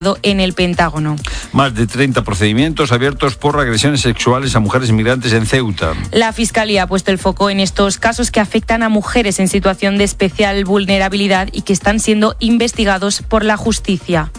en el Pentágono. Más de 30 procedimientos abiertos por agresiones sexuales a mujeres inmigrantes en Ceuta. La Fiscalía ha puesto el foco en estos casos que afectan a mujeres en situación de especial vulnerabilidad y que están siendo investigados por la justicia.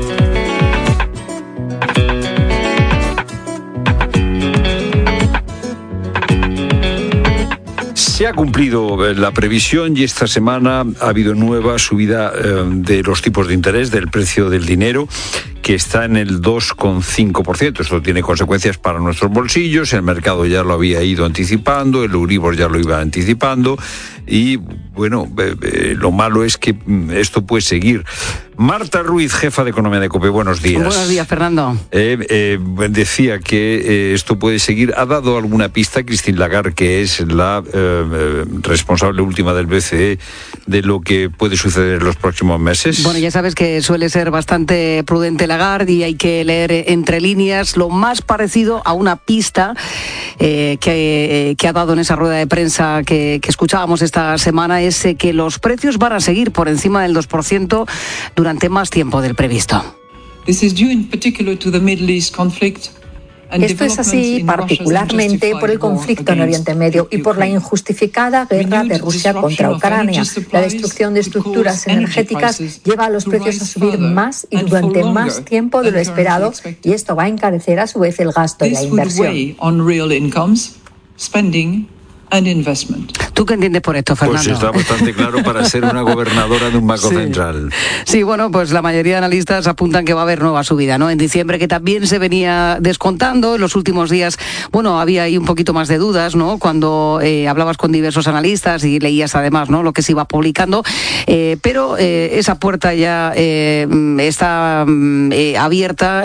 Se ha cumplido la previsión y esta semana ha habido nueva subida de los tipos de interés del precio del dinero, que está en el 2,5%. Esto tiene consecuencias para nuestros bolsillos. El mercado ya lo había ido anticipando, el Euribor ya lo iba anticipando y, bueno, lo malo es que esto puede seguir. Marta Ruiz, jefa de Economía de COPE, buenos días. Buenos días, Fernando. Decía que esto puede seguir. ¿Ha dado alguna pista Christine Lagarde, que es la responsable última del BCE, de lo que puede suceder en los próximos meses? Bueno, ya sabes que suele ser bastante prudente Lagarde y hay que leer entre líneas lo más parecido a una pista que ha dado en esa rueda de prensa que escuchábamos esta semana, es que los precios van a seguir por encima del 2% durante más tiempo del previsto. Esto es así particularmente por el conflicto en Oriente Medio y por la injustificada guerra de Rusia contra Ucrania. La destrucción de estructuras energéticas lleva a los precios a subir más y durante más tiempo de lo esperado, y esto va a encarecer a su vez el gasto y la inversión. ¿Tú qué entiendes por esto, Fernando? Pues está bastante claro para ser una gobernadora de un banco central. Sí, bueno, pues la mayoría de analistas apuntan que va a haber nueva subida, ¿no? En diciembre, que también se venía descontando. En los últimos días, bueno, había ahí un poquito más de dudas, ¿no? Cuando hablabas con diversos analistas y leías además, ¿no?, lo que se iba publicando. Pero esa puerta ya está abierta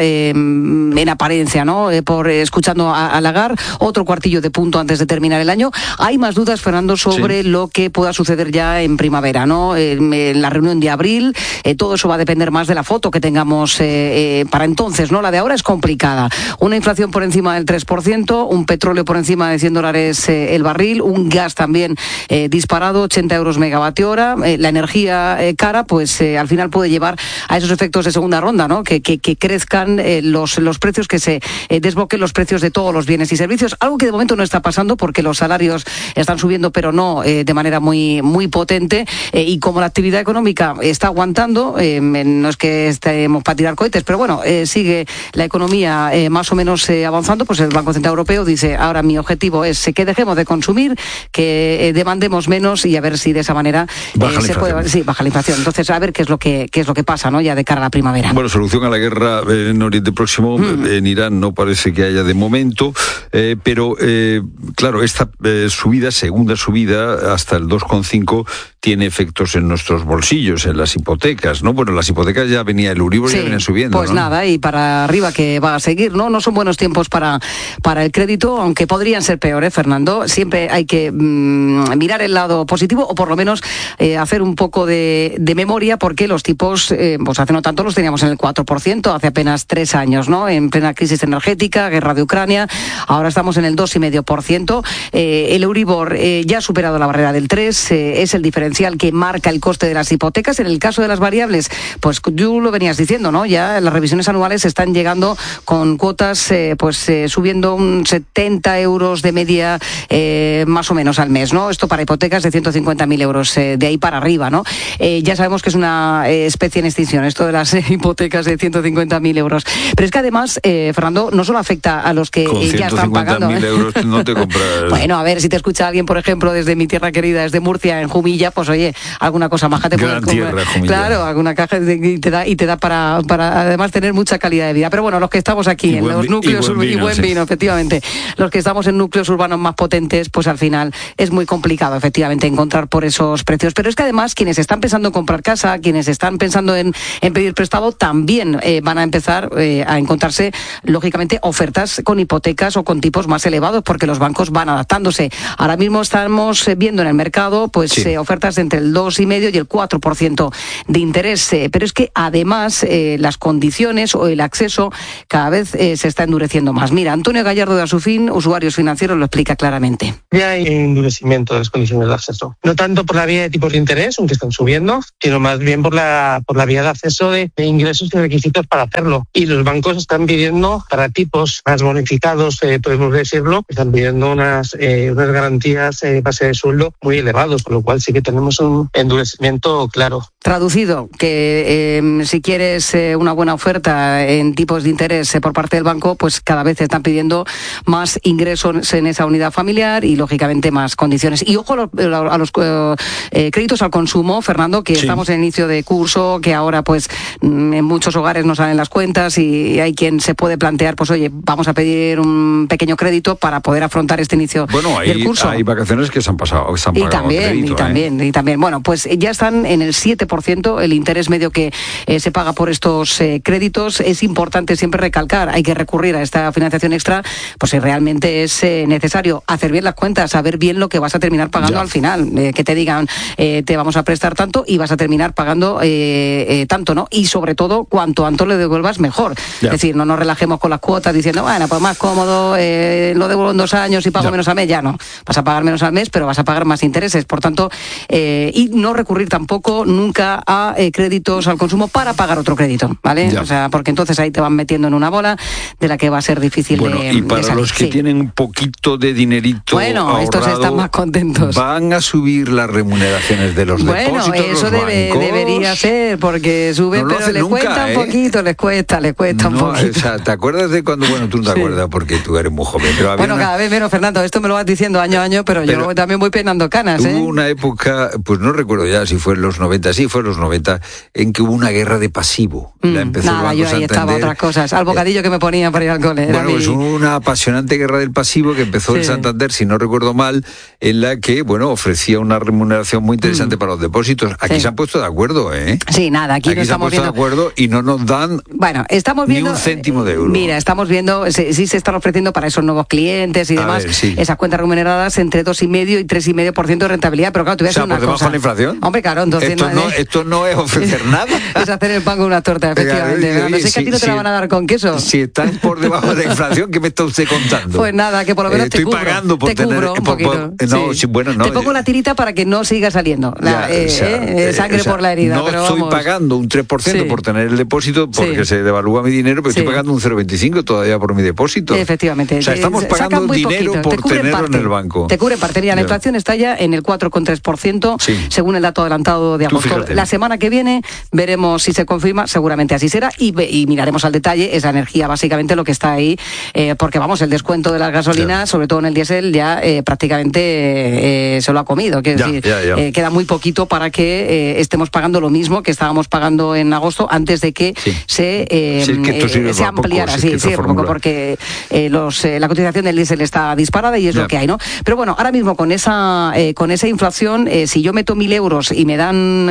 en apariencia, ¿no? Escuchando a Lagarde, otro cuartillo de punto antes de terminar el año. Hay más dudas, Fernando, sobre lo que pueda suceder ya en primavera, ¿no? En la reunión de abril, todo eso va a depender más de la foto que tengamos para entonces, ¿no? La de ahora es complicada. Una inflación por encima del 3%, un petróleo por encima de $100 el barril, un gas también disparado, 80 euros megavatio hora. La energía cara, pues al final puede llevar a esos efectos de segunda ronda, ¿no? Que crezcan los precios, que se desbloqueen los precios de todos los bienes y servicios. Algo que de momento no está pasando porque los salarios están subiendo, pero no de manera muy, muy potente, y como la actividad económica está aguantando, no es que estemos para tirar cohetes, pero bueno, sigue la economía más o menos avanzando, pues el Banco Central Europeo dice, ahora mi objetivo es que dejemos de consumir, que demandemos menos y a ver si de esa manera baja la inflación. Entonces, a ver qué es lo que pasa, ¿no?, ya de cara a la primavera. Bueno, solución a la guerra en Oriente Próximo, en Irán no parece que haya de momento, pero claro, esta segunda subida hasta el 2,5 tiene efectos en nuestros bolsillos, en las hipotecas, ¿no? Bueno, las hipotecas ya venía el Euribor, ya venían subiendo, pues, ¿no? Nada, y para arriba que va a seguir, ¿no? No son buenos tiempos para el crédito, aunque podrían ser peores, Fernando. Siempre hay que mirar el lado positivo, o por lo menos hacer un poco de memoria, porque los tipos, pues hace no tanto los teníamos en el 4%, hace apenas 3 años, ¿no? En plena crisis energética, guerra de Ucrania, ahora estamos en el 2,5%. El Euribor ya ha superado la barrera del 3, es el diferencial que marca el coste de las hipotecas. En el caso de las variables, pues tú lo venías diciendo, ¿no? Ya las revisiones anuales están llegando con cuotas subiendo un 70 euros de media más o menos al mes, ¿no? Esto para hipotecas de 150.000 euros, de ahí para arriba, ¿no? Ya sabemos que es una especie en extinción esto de las hipotecas de 150.000 euros. Pero es que además, Fernando, no solo afecta a los que ya están pagando. Con 150.000 euros no te compras. Bueno, a ver, si te escucha alguien, por ejemplo, desde mi tierra querida, desde Murcia, en Jumilla, pues oye, alguna cosa maja te puede comprar. Claro, alguna caja y te da para además tener mucha calidad de vida. Pero bueno, los que estamos aquí en los núcleos urbanos, y buen vino, efectivamente, los que estamos en núcleos urbanos más potentes, pues al final es muy complicado, efectivamente, encontrar por esos precios. Pero es que además quienes están pensando en comprar casa, quienes están pensando en pedir prestado, también van a empezar a encontrarse, lógicamente, ofertas con hipotecas o con tipos más elevados, porque los bancos van adaptándose. Ahora mismo estamos viendo en el mercado, pues ofertas ofertas entre el 2,5% y el 4% de interés. Pero es que además las condiciones o el acceso cada vez se está endureciendo más. Mira, Antonio Gallardo de Asufin, Usuarios Financieros, lo explica claramente. Ya hay endurecimiento de las condiciones de acceso. No tanto por la vía de tipos de interés, aunque están subiendo, sino más bien por la vía de acceso de ingresos y requisitos para hacerlo. Y los bancos están pidiendo, para tipos más bonificados, podemos decirlo, están pidiendo unas garantías base de sueldo muy elevados, con lo cual sí que tenemos un endurecimiento claro. Traducido, que si quieres una buena oferta en tipos de interés por parte del banco, pues cada vez te están pidiendo más ingresos en esa unidad familiar y, lógicamente, más condiciones. Y ojo a los créditos al consumo, Fernando, que estamos en inicio de curso, que ahora pues en muchos hogares no salen las cuentas y hay quien se puede plantear, pues oye, vamos a pedir un pequeño crédito para poder afrontar este inicio del curso. Hay vacaciones que se han pasado, que se han pagado crédito. Y también. Bueno, pues ya están en el 7% el interés medio que se paga por estos créditos. Es importante siempre recalcar, hay que recurrir a esta financiación extra, pues si realmente es necesario hacer bien las cuentas, saber bien lo que vas a terminar pagando al final, que te digan te vamos a prestar tanto y vas a terminar pagando tanto, ¿no? Y sobre todo, cuanto antes le devuelvas, mejor. Es decir, no nos relajemos con las cuotas diciendo, bueno, pues más cómodo, lo devuelvo en 2 años y pago menos al mes. Ya no, vas a pagar menos al mes, pero vas a pagar más intereses. Por tanto, y no recurrir tampoco nunca a créditos al consumo para pagar otro crédito, ¿vale? O sea, porque entonces ahí te van metiendo en una bola de la que va a ser difícil y para de salir. Los que tienen un poquito de dinerito ahorrado, estos están más contentos. Van a subir las remuneraciones de los depósitos. Bueno, eso debería ser, porque sube, pero les cuesta un poquito, les cuesta un poquito. O sea, ¿te acuerdas de cuando, tú no te acuerdas porque tú eres muy joven, pero había cada vez menos, Fernando, esto me lo vas diciendo año a año, pero yo también voy peinando canas, Hubo una época, pues no recuerdo ya si fue en los 90, en que hubo una guerra de pasivo. La empezó el Banco yo ahí Santander. Estaba otras cosas, al bocadillo que me ponían para ir al cole. Pues una apasionante guerra del pasivo que empezó el Santander, si no recuerdo mal, en la que, ofrecía una remuneración muy interesante para los depósitos. Aquí se han puesto de acuerdo, Sí, nada, aquí no estamos viendo. De acuerdo y no nos dan ni un céntimo de euro. Mira, estamos viendo, sí se están ofreciendo para esos nuevos clientes y demás, esas cuentas remuneradas entre 2,5% y 3,5% de rentabilidad, pero claro, tú ves una cosa. ¿Por debajo de la inflación? Hombre, claro, entonces esto no es ofrecer nada. Es hacer el pan con una torta, efectivamente. No sé que a ti no te la van a dar con queso. Si están por debajo de la inflación, ¿qué me está usted contando? Pues nada, que por lo menos te cubro. Estoy pagando por tener un poquito. Te pongo la tirita para que no siga saliendo sangre por la herida. No estoy pagando un 3% por tener el depósito porque se devalúa mi dinero, pero estoy pagando un 0,25 todavía por mi depósito. Efectivamente. O sea, estamos pagando dinero por tenerlo en el banco. Te cubre parte. La inflación está ya en el 4,3%, según el dato adelantado de agosto. La semana que viene veremos si se confirma, seguramente así será, y miraremos al detalle esa energía, básicamente lo que está ahí, porque el descuento de las gasolinas, sobre todo en el diésel, ya prácticamente se lo ha comido. Queda muy poquito para que estemos pagando lo mismo que estábamos pagando en agosto antes de que se ampliara. Porque la cotización del diésel está disparada y es lo que hay, ¿no? Pero bueno, ahora mismo con esa inflación, si yo meto 1.000 euros y me dan un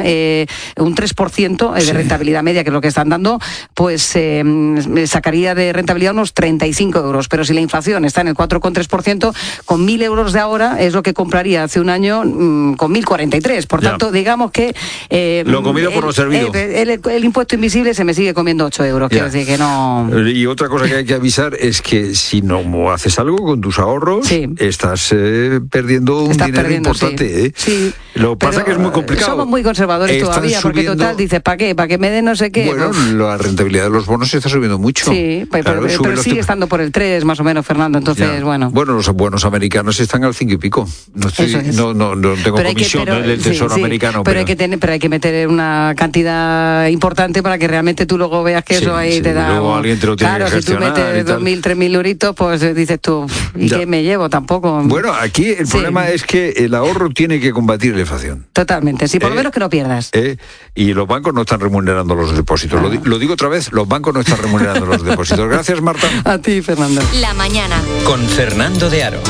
3% de rentabilidad media, que es lo que están dando, pues me sacaría de rentabilidad unos 35 euros. Pero si la inflación está en el 4,3%, con 1.000 euros de ahora es lo que compraría hace un año con 1.043. Por tanto, digamos que lo comido por lo servido. El impuesto invisible se me sigue comiendo 8 euros. Quiero decir que no. Y otra cosa que hay que avisar es que si no haces algo con tus ahorros, estás perdiendo un dinero importante. Lo que pasa es que es muy complicado. Somos muy conservadores todavía, porque total dices, ¿para qué? ¿Para que me den no sé qué? Bueno, la rentabilidad de los bonos se está subiendo mucho. Sí, pero sigue estando por el 3 más o menos, Fernando. Entonces, bueno. Bueno, los bonos americanos están al 5 y pico. No tengo comisión del Tesoro americano. Pero hay que meter una cantidad importante para que realmente tú luego veas que eso ahí te da. Luego alguien te lo tiene que gestionar. Si tú metes 2.000, 3.000 euritos, pues dices tú, ¿y qué me llevo? Tampoco. Bueno, aquí el problema es que el ahorro tiene que combatir la inflación. Totalmente, sí, por lo menos que no pierdas. Y los bancos no están remunerando los depósitos. Lo digo otra vez, los bancos no están remunerando los depósitos. Gracias, Marta. A ti, Fernando. La mañana. Con Fernando de Aro.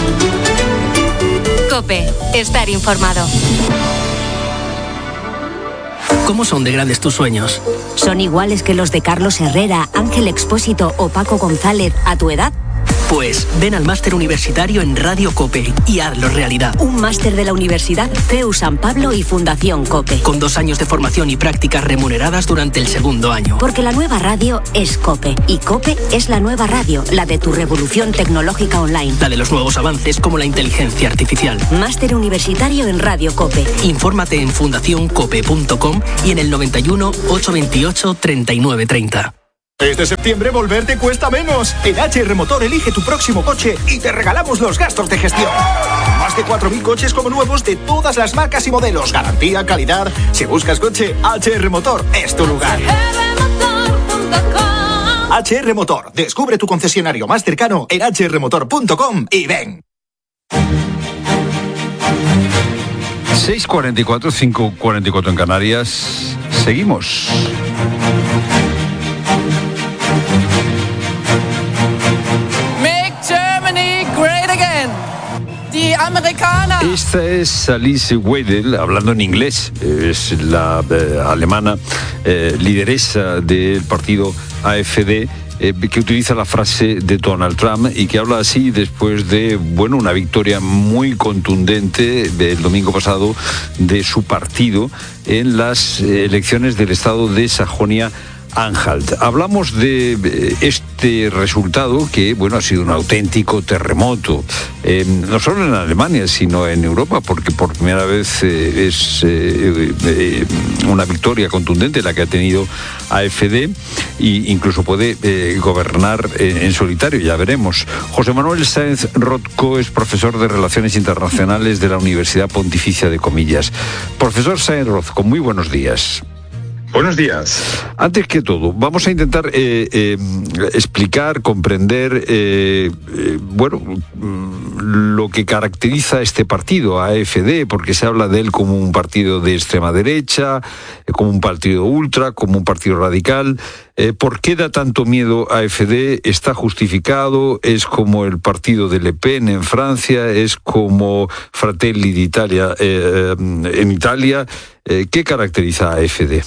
COPE. Estar informado. ¿Cómo son de grandes tus sueños? ¿Son iguales que los de Carlos Herrera, Ángel Expósito o Paco González a tu edad? Pues ven al máster universitario en Radio COPE y hazlo realidad. Un máster de la Universidad CEU San Pablo y Fundación COPE. Con 2 años de formación y prácticas remuneradas durante el segundo año. Porque la nueva radio es COPE. Y COPE es la nueva radio, la de tu revolución tecnológica online. La de los nuevos avances como la inteligencia artificial. Máster universitario en Radio COPE. Infórmate en fundacioncope.com y en el 91 828 3930. Este septiembre volver te cuesta menos. En HR Motor elige tu próximo coche y te regalamos los gastos de gestión. Más de 4.000 coches como nuevos de todas las marcas y modelos. Garantía, calidad. Si buscas coche, HR Motor es tu lugar. HR Motor. Descubre tu concesionario más cercano en hrmotor.com y ven. 6:44, 5:44 en Canarias. Seguimos. Esta es Alice Weidel, hablando en inglés. Es la alemana lideresa del partido AfD, que utiliza la frase de Donald Trump y que habla así después de, una victoria muy contundente del domingo pasado de su partido en las elecciones del estado de Sajonia-Anhalt. Hablamos de este resultado que, ha sido un auténtico terremoto, no solo en Alemania, sino en Europa, porque por primera vez es una victoria contundente la que ha tenido AfD e incluso puede gobernar en solitario, ya veremos. José Manuel Sáenz Rothko es profesor de Relaciones Internacionales de la Universidad Pontificia de Comillas. Profesor Sáenz Rothko, muy buenos días. Buenos días. Antes que todo, vamos a intentar explicar, comprender, lo que caracteriza a este partido, AfD, porque se habla de él como un partido de extrema derecha, como un partido ultra, como un partido radical. ¿Por qué da tanto miedo a AfD? ¿Está justificado? ¿Es como el partido de Le Pen en Francia? ¿Es como Fratelli d'Italia en Italia? ¿Qué caracteriza a AfD?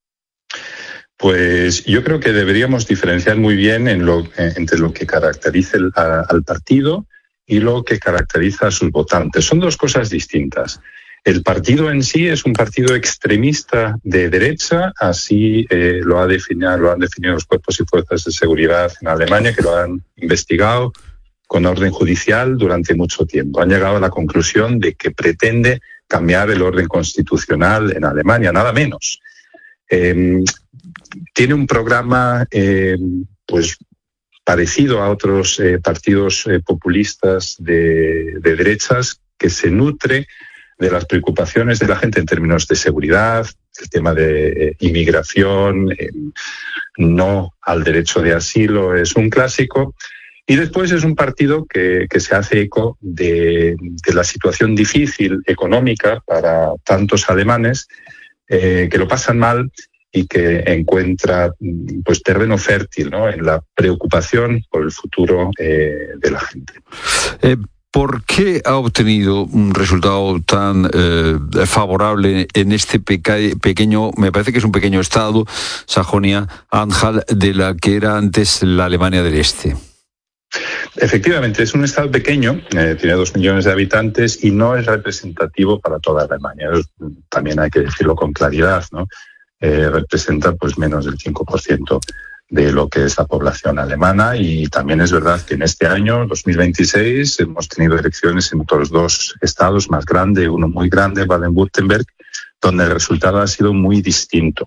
Pues yo creo que deberíamos diferenciar muy bien entre lo que caracteriza al partido y lo que caracteriza a sus votantes. Son dos cosas distintas. El partido en sí es un partido extremista de derecha, así lo han definido los cuerpos y fuerzas de seguridad en Alemania, que lo han investigado con orden judicial durante mucho tiempo. Han llegado a la conclusión de que pretende cambiar el orden constitucional en Alemania, nada menos. Tiene un programa parecido a otros partidos populistas de derechas, que se nutre de las preocupaciones de la gente en términos de seguridad, el tema de inmigración, no al derecho de asilo es un clásico. Y después es un partido que se hace eco de la situación difícil económica para tantos alemanes que lo pasan mal y que encuentra terreno fértil, ¿no?, en la preocupación por el futuro de la gente. ¿Por qué ha obtenido un resultado tan favorable en este pequeño, me parece que es un pequeño estado, Sajonia-Anhalt, de la que era antes la Alemania del Este? Efectivamente, es un estado pequeño, tiene 2 millones de habitantes y no es representativo para toda Alemania. También hay que decirlo con claridad, ¿no? Representa menos del 5% de lo que es la población alemana, y también es verdad que en este año, 2026, hemos tenido elecciones en otros 2 estados más grandes, uno muy grande, Baden-Württemberg, donde el resultado ha sido muy distinto.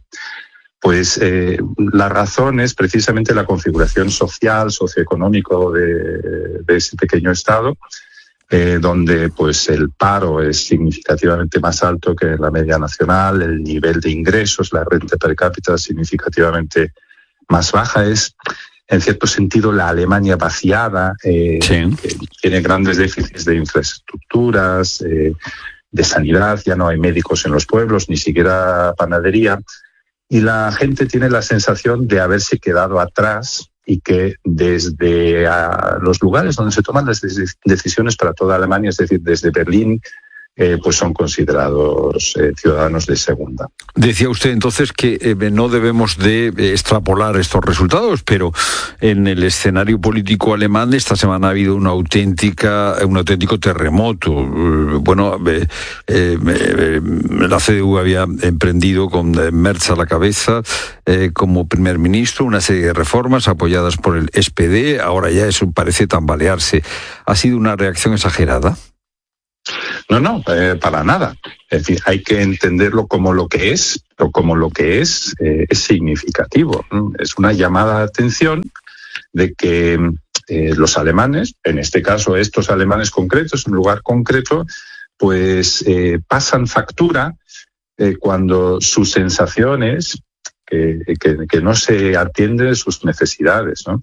La razón es precisamente la configuración social, socioeconómico de ese pequeño estado, donde el paro es significativamente más alto que la media nacional, el nivel de ingresos, la renta per cápita significativamente más baja. Es, en cierto sentido, la Alemania vaciada, que tiene grandes déficits de infraestructuras, de sanidad, ya no hay médicos en los pueblos, ni siquiera panadería, y la gente tiene la sensación de haberse quedado atrás y que desde los lugares donde se toman las decisiones para toda Alemania, es decir, desde Berlín, pues son considerados ciudadanos de segunda. Decía usted entonces que no debemos de extrapolar estos resultados, pero en el escenario político alemán esta semana ha habido un auténtico terremoto. Bueno, la CDU había emprendido con Merz a la cabeza como primer ministro una serie de reformas apoyadas por el SPD. Ahora ya eso parece tambalearse. ¿Ha sido una reacción exagerada? No, para nada. Es decir, hay que entenderlo como lo que es, pero como lo que es significativo. Es una llamada de atención de que los alemanes, en este caso estos alemanes concretos, en un lugar concreto, pues pasan factura cuando sus sensaciones, que no se atienden de sus necesidades, ¿no?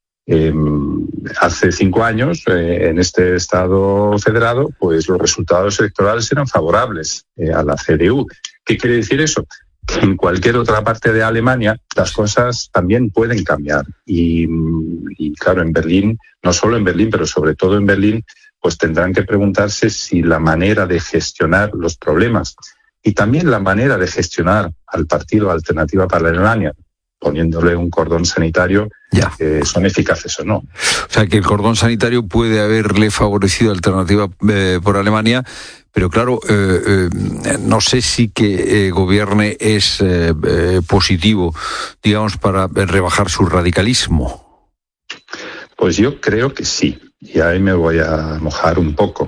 Hace 5 años, en este Estado federado, pues los resultados electorales eran favorables a la CDU. ¿Qué quiere decir eso? Que en cualquier otra parte de Alemania las cosas también pueden cambiar. Y claro, en Berlín, no solo en Berlín, pero sobre todo en Berlín, pues tendrán que preguntarse si la manera de gestionar los problemas y también la manera de gestionar al partido Alternativa para Alemania, poniéndole un cordón sanitario, son eficaces o no. O sea, que el cordón sanitario puede haberle favorecido Alternativa por Alemania, pero claro, no sé si que gobierne es positivo, digamos, para rebajar su radicalismo. Pues yo creo que sí, y ahí me voy a mojar un poco.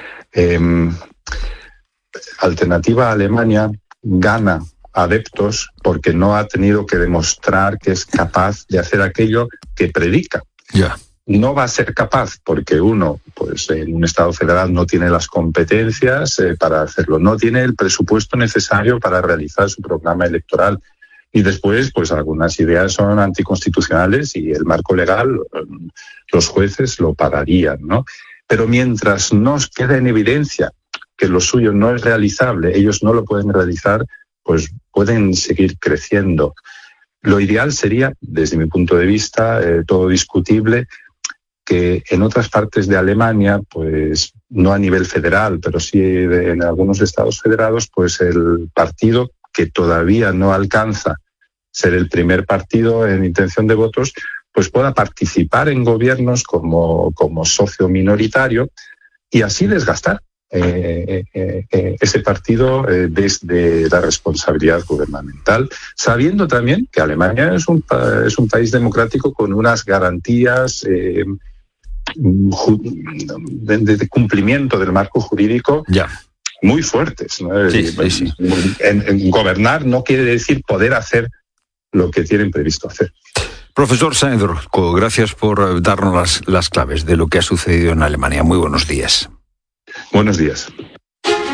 Alternativa Alemania gana adeptos porque no ha tenido que demostrar que es capaz de hacer aquello que predica. No va a ser capaz porque uno, pues en un Estado federal no tiene las competencias para hacerlo, no tiene el presupuesto necesario para realizar su programa electoral y después, pues algunas ideas son anticonstitucionales y el marco legal, los jueces lo pagarían, ¿no? Pero mientras no quede en evidencia que lo suyo no es realizable, ellos no lo pueden realizar, pues pueden seguir creciendo. Lo ideal sería, desde mi punto de vista, todo discutible, que en otras partes de Alemania, pues no a nivel federal, pero sí en algunos estados federados, pues el partido que todavía no alcanza ser el primer partido en intención de votos, pues pueda participar en gobiernos como socio minoritario y así desgastar ese partido desde la responsabilidad gubernamental, sabiendo también que Alemania es un país democrático con unas garantías de cumplimiento del marco jurídico muy fuertes, ¿no? Sí. En gobernar no quiere decir poder hacer lo que tienen previsto hacer. Profesor Sáenz Orozco, gracias por darnos las claves de lo que ha sucedido en Alemania. Muy buenos días. Buenos días.